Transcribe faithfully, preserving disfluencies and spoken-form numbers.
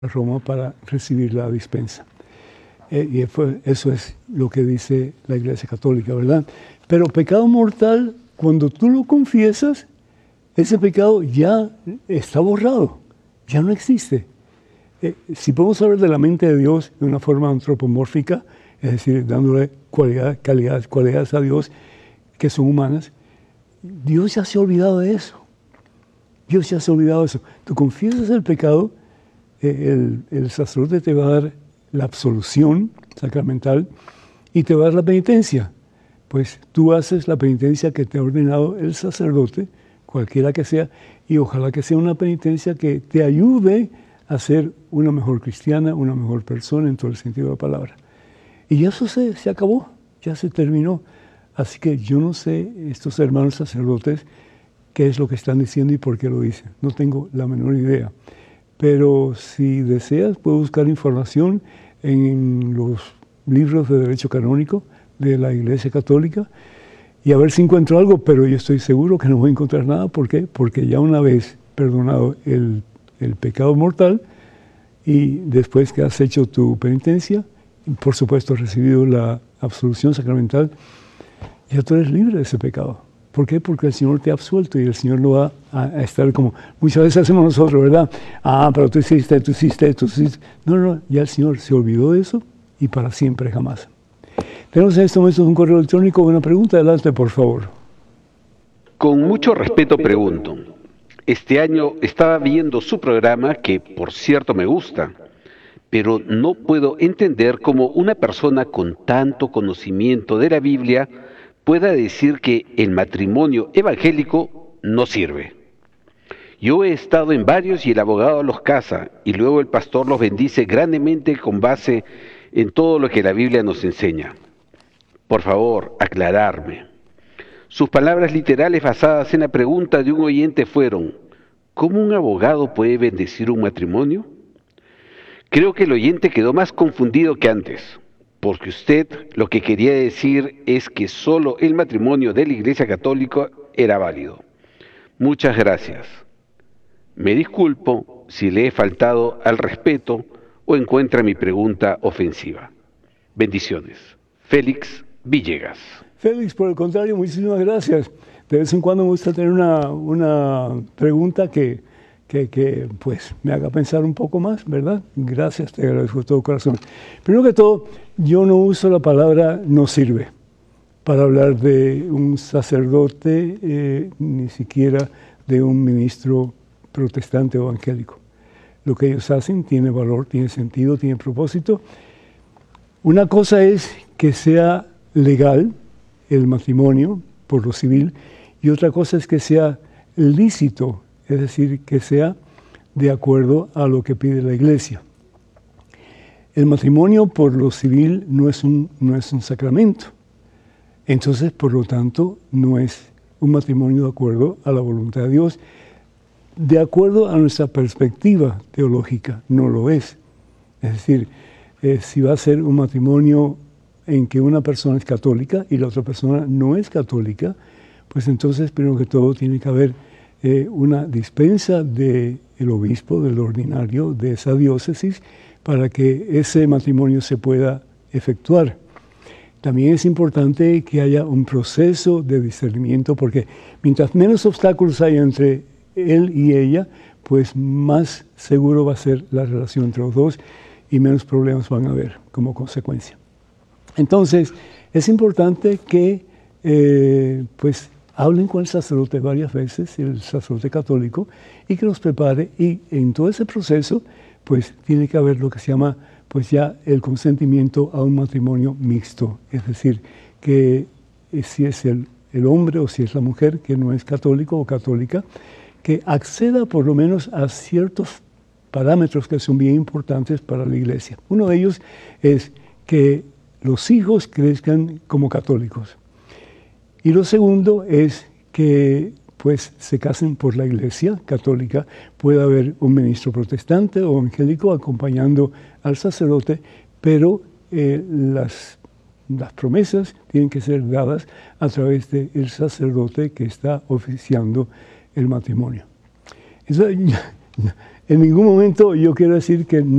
a Roma para recibir la dispensa. Eh, y eso es lo que dice la Iglesia Católica, ¿verdad? Pero pecado mortal, cuando tú lo confiesas, ese pecado ya está borrado, ya no existe. Eh, si podemos hablar de la mente de Dios de una forma antropomórfica, es decir, dándole cualidad, calidad, cualidades a Dios que son humanas, Dios ya se ha olvidado de eso. Dios ya se ha olvidado de eso. Tú confiesas el pecado, eh, el, el sacerdote te va a dar la absolución sacramental y te va a dar la penitencia. Pues tú haces la penitencia que te ha ordenado el sacerdote, cualquiera que sea, y ojalá que sea una penitencia que te ayude a ser una mejor cristiana, una mejor persona en todo el sentido de la palabra. Y eso se, se acabó, ya se terminó. Así que yo no sé, estos hermanos sacerdotes, qué es lo que están diciendo y por qué lo dicen. No tengo la menor idea. Pero si deseas, puedo buscar información en los libros de derecho canónico de la Iglesia Católica y a ver si encuentro algo, pero yo estoy seguro que no voy a encontrar nada. ¿Por qué? Porque ya una vez perdonado el, el pecado mortal y después que has hecho tu penitencia, y por supuesto has recibido la absolución sacramental, ya tú eres libre de ese pecado. ¿Por qué? Porque el Señor te ha absuelto y el Señor no va a, a estar como muchas veces hacemos nosotros, ¿verdad? Ah, pero tú hiciste, tú hiciste, tú hiciste. No, no, ya el Señor se olvidó de eso y para siempre jamás. Tenemos en este momento un correo electrónico, una pregunta, adelante por favor. Con mucho respeto pregunto. Este año estaba viendo su programa, que por cierto me gusta, pero no puedo entender cómo una persona con tanto conocimiento de la Biblia pueda decir que el matrimonio evangélico no sirve. Yo he estado en varios y el abogado los casa y luego el pastor los bendice grandemente con base en todo lo que la Biblia nos enseña. Por favor, aclararme. Sus palabras literales basadas en la pregunta de un oyente fueron: ¿cómo un abogado puede bendecir un matrimonio? Creo que el oyente quedó más confundido que antes, porque usted lo que quería decir es que solo el matrimonio de la Iglesia Católica era válido. Muchas gracias. Me disculpo si le he faltado al respeto o encuentra mi pregunta ofensiva. Bendiciones. Félix Villegas. Félix, por el contrario, muchísimas gracias. De vez en cuando me gusta tener una, una pregunta que, que, que pues, me haga pensar un poco más, ¿verdad? Gracias, te agradezco de todo corazón. Primero que todo, yo no uso la palabra no sirve para hablar de un sacerdote, eh, ni siquiera de un ministro protestante o evangélico. Lo que ellos hacen tiene valor, tiene sentido, tiene propósito. Una cosa es que sea legal el matrimonio por lo civil y otra cosa es que sea lícito, es decir, que sea de acuerdo a lo que pide la Iglesia. El matrimonio por lo civil no es un, no es un sacramento, entonces por lo tanto no es un matrimonio de acuerdo a la voluntad de Dios. De acuerdo a nuestra perspectiva teológica, no lo es. Es decir, eh, si va a ser un matrimonio en que una persona es católica y la otra persona no es católica, pues entonces, primero que todo, tiene que haber eh, una dispensa del obispo, del ordinario de esa diócesis, para que ese matrimonio se pueda efectuar. También es importante que haya un proceso de discernimiento, porque mientras menos obstáculos haya entre él y ella, pues más seguro va a ser la relación entre los dos y menos problemas van a haber como consecuencia. Entonces, es importante que eh, pues hablen con el sacerdote varias veces, el sacerdote católico, y que los prepare, y en todo ese proceso, pues tiene que haber lo que se llama, pues ya el consentimiento a un matrimonio mixto, es decir, que eh, si es el, el hombre o si es la mujer que no es católico o católica, que acceda por lo menos a ciertos parámetros que son bien importantes para la Iglesia. Uno de ellos es que los hijos crezcan como católicos. Y lo segundo es que pues, se casen por la Iglesia católica. Puede haber un ministro protestante o evangélico acompañando al sacerdote, pero eh, las, las promesas tienen que ser dadas a través del sacerdote que está oficiando el matrimonio. Eso, en ningún momento yo quiero decir que no